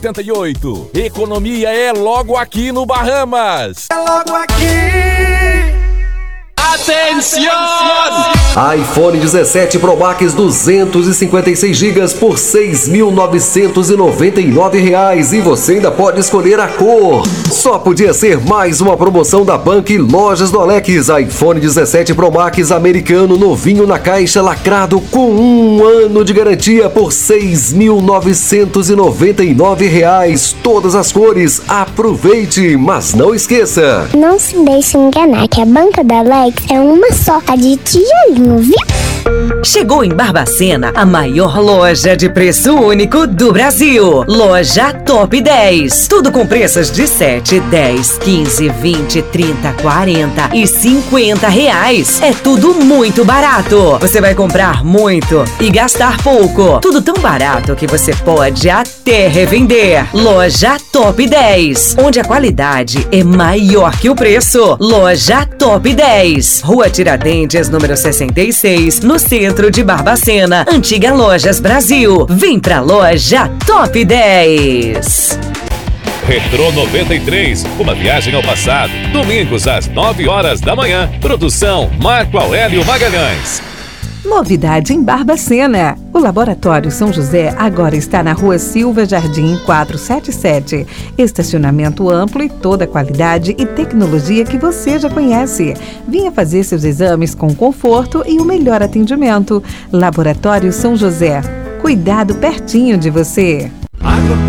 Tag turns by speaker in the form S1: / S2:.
S1: 88. Economia é logo aqui no Bahamas.
S2: É logo aqui.
S3: Atenção!
S4: iPhone 17 Pro Max 256 GB por R$ 6.999 e você ainda pode escolher a cor. Só podia ser mais uma promoção da Bank Lojas do Alex. iPhone 17 Pro Max americano novinho na caixa lacrado com 1 ano de garantia por R$ 6.999. Todas as cores. Aproveite, mas não esqueça.
S5: Não se deixe enganar que a Banca da Alex é uma só, a de tijolinho, viu?
S6: Chegou em Barbacena a maior loja de preço único do Brasil. Loja Top 10. Tudo com preços de 7, 10, 15, 20, 30, 40 e 50 reais. É tudo muito barato. Você vai comprar muito e gastar pouco. Tudo tão barato que você pode até revender. Loja Top 10. Onde a qualidade é maior que o preço. Loja Top 10. Rua Tiradentes, número 66, no centro de Barbacena. Antiga Lojas Brasil. Vem pra Loja Top 10.
S7: Retrô 93, uma viagem ao passado. Domingos às 9 horas da manhã. Produção Marco Aurélio Magalhães.
S8: Novidade em Barbacena. O Laboratório São José agora está na Rua Silva Jardim 477. Estacionamento amplo e toda a qualidade e tecnologia que você já conhece. Venha fazer seus exames com conforto e o melhor atendimento. Laboratório São José. Cuidado pertinho de você.